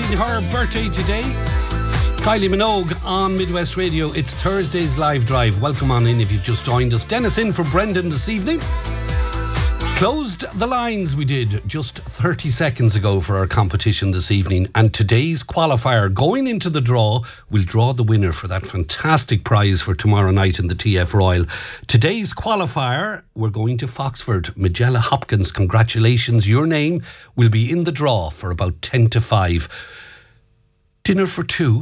celebrating her birthday today. Kylie Minogue on Midwest Radio. It's Thursday's Live Drive. Welcome on in if you've just joined us. Dennis in for Brendan this evening. Closed the lines we did just 30 seconds ago for our competition this evening, and today's qualifier going into the draw will draw the winner for that fantastic prize for tomorrow night in the TF Royal. Today's qualifier, we're going to Foxford. Magella Hopkins, congratulations. Your name will be in the draw for about 10 to 5. Dinner for two.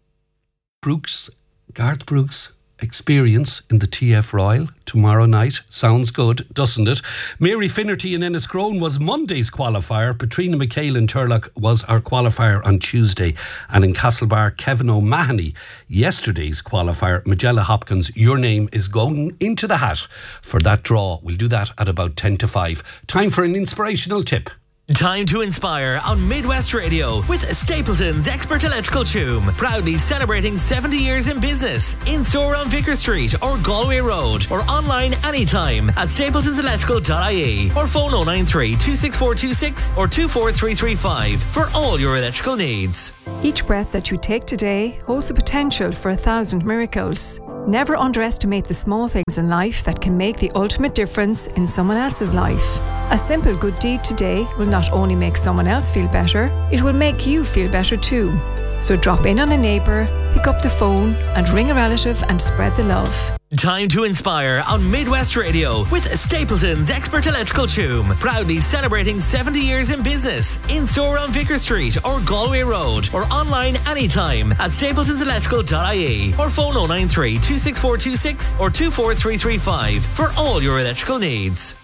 Garth Brooks experience in the TF Royal tomorrow night. Sounds good, doesn't it? Mary Finnerty in Enniscrone was Monday's qualifier. Patrina McHale in Turlock was our qualifier on Tuesday. And in Castlebar, Kevin O'Mahony, yesterday's qualifier. Magella Hopkins, your name is going into the hat for that draw. We'll do that at about 10 to 5. Time for an inspirational tip. Time to inspire on Midwest Radio with Stapleton's Expert Electrical Choom. Proudly celebrating 70 years in business. In-store on Vicar Street or Galway Road, or online anytime at stapletonselectrical.ie, or phone 093 26426 or 24335 for all your electrical needs. Each breath that you take today holds the potential for 1,000 miracles. Never underestimate the small things in life that can make the ultimate difference in someone else's life. A simple good deed today will not only make someone else feel better, it will make you feel better too. So drop in on a neighbour, pick up the phone and ring a relative and spread the love. Time to inspire on Midwest Radio with Stapleton's Expert Electrical Choom. Proudly celebrating 70 years in business. In-store on Vicar Street or Galway Road, or online anytime at stapletonselectrical.ie, or phone 093 26426 or 24335 for all your electrical needs.